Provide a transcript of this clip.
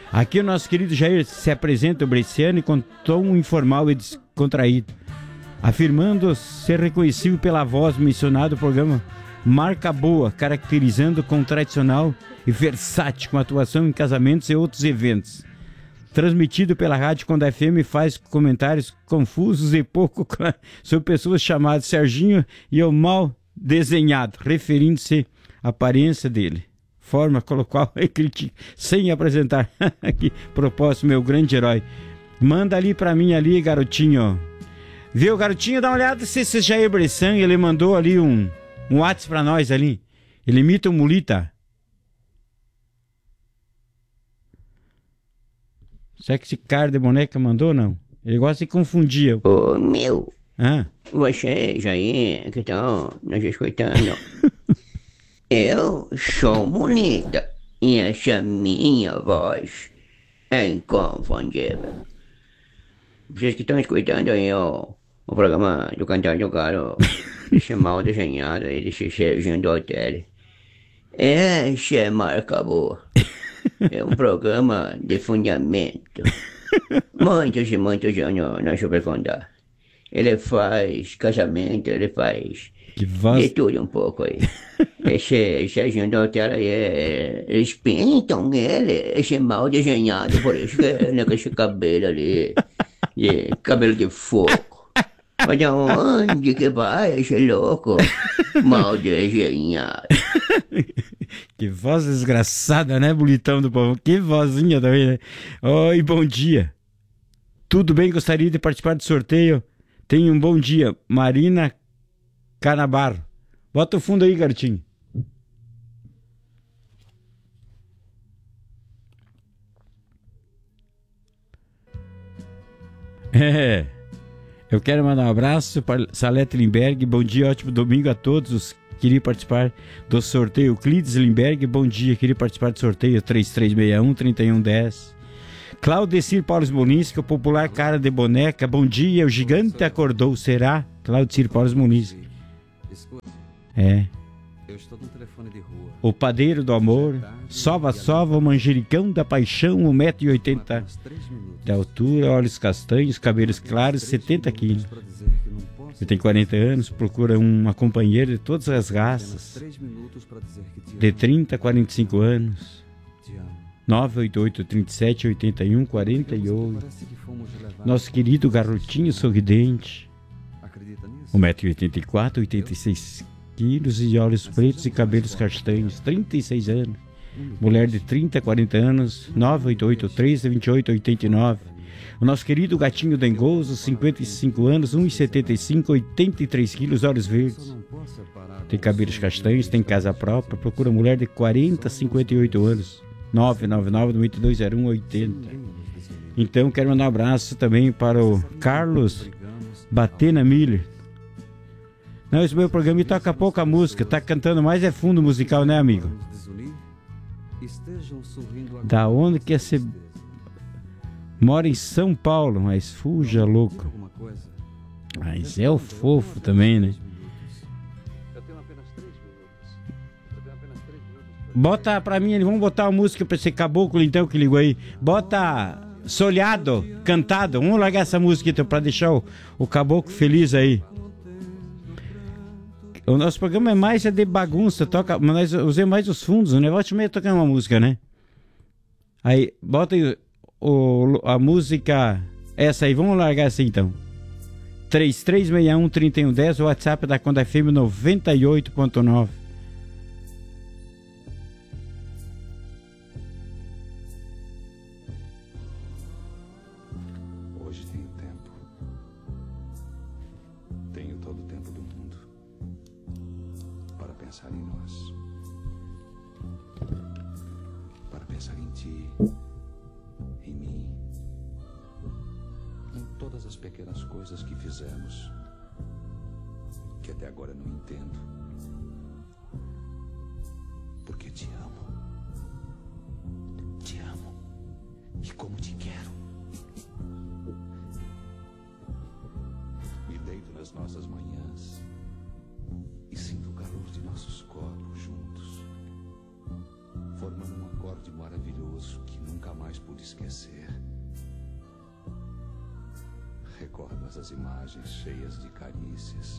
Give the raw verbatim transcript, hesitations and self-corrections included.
Aqui o nosso querido Jair se apresenta esse ano com tom informal e descontraído, afirmando ser reconhecido pela voz mencionada no programa Marca Boa, caracterizando com tradicional e versátil, com atuação em casamentos e outros eventos. Transmitido pela Rádio Conda F M, faz comentários confusos e pouco claros sobre pessoas chamadas Serginho e o mal desenhado, referindo-se à aparência dele. Forma pela qual ele critica, sem apresentar. Que propósito, meu grande herói. Manda ali pra mim, ali, garotinho. Viu, garotinho? Dá uma olhada se esse Jair Bressan, ele mandou ali um, um WhatsApp pra nós ali. Ele imita o Mulita. Será que esse cara de boneca mandou ou não? Ele gosta de confundir. Ô, meu. Ah. Você, Jair, que estão nos escutando. Eu sou Mulita. E essa minha voz é inconfundível. Vocês que estão escutando aí o, o programa do Cantar do Galo, esse mal desenhado aí, desse Serginho do Hotel. Essa é Marca Boa. É um programa de fundamento. Muitos e muitos anos na Superconda. Ele faz casamento, ele faz que voz... de tudo um pouco aí. Esse Serginho do Hotel aí, é, eles pintam ele, esse mal desenhado, por isso que ele com esse cabelo ali, de, cabelo de fogo. Mas aonde que vai esse louco? Mal desenhado. Que voz desgraçada, né, bonitão do povo? Que vozinha também, né? Oi, bom dia. Tudo bem? Gostaria de participar do sorteio? Tenha um bom dia. Marina Canabarro. Bota o fundo aí, garotinho. É. Eu quero mandar um abraço para Salete Limberg. Bom dia, ótimo domingo a todos os que queriam participar do sorteio. Clides Limberg, bom dia, queria participar do sorteio. Três três seis um, três um um zero. Claudecir Paulo Muniz, que é o popular cara de boneca. Bom dia, o gigante acordou, será? Claudecir Paulo Muniz. É. Eu estou no telefone de rua. O padeiro do amor, sova, sova, o manjericão da paixão, um metro e oitenta de altura, olhos castanhos, cabelos claros, setenta quilos. Ele tem quarenta anos, procura uma companheira de todas as raças, de trinta a quarenta e cinco anos. nove oito oito, trinta e sete, oitenta e um, quarenta e oito. Nosso querido garotinho sorridente, um metro e oitenta e quatro, oitenta e seis quilos e olhos pretos e cabelos castanhos, trinta e seis anos. Mulher de trinta a quarenta anos, nove oito oito, três dois oito, oito nove. O nosso querido gatinho dengoso, cinquenta e cinco anos, um metro e setenta e cinco, oitenta e três quilos, olhos verdes. Tem cabelos castanhos, tem casa própria, procura mulher de quarenta a cinquenta e oito anos. nove nove nove, oito dois zero um, oitenta. Então quero mandar um abraço também para o Carlos Batena Miller. Não, esse meu programa toca pouca música, tá cantando mais é fundo musical, né, amigo? Da onde que é ser... Mora em São Paulo, mas fuja louco. Mas é o fofo também, né? Bota pra mim, vamos botar uma música pra esse caboclo então que ligou aí. Bota Solhado, cantado. Vamos largar essa música então pra deixar o, o caboclo feliz aí. O nosso programa é mais é de bagunça, toca, mas nós usamos mais os fundos, o negócio meio tocando uma música, né? Aí, bota aí o, a música, essa aí, vamos largar essa então. três três seis um, três um um zero, o WhatsApp da Conda F M noventa e oito ponto nove. Hoje tenho tempo. Tenho todo o tempo do mundo para pensar em nós, para pensar em ti, em mim, em todas as pequenas coisas que fizemos, que até agora não entendo, porque te amo, te amo, e como te quero. Me deito nas nossas manhãs e sinto o calor de nossos corpos juntos, formando um acorde maravilhoso que nunca mais pude esquecer. Recordo essas imagens cheias de carícias,